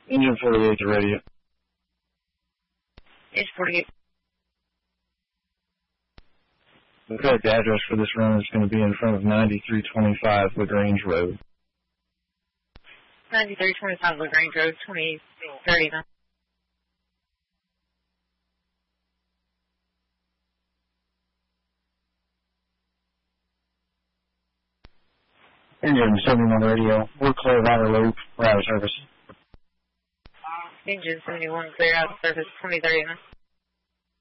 Engine 48 to radio. Engine 48. Okay, the address for this run is going to be in front of 9325 LaGrange Road. 9325 LaGrange Road, 2039. Engine 71 radio. We're clear of outer loop. We're out of service. Engine 71 clear out of service, 2039.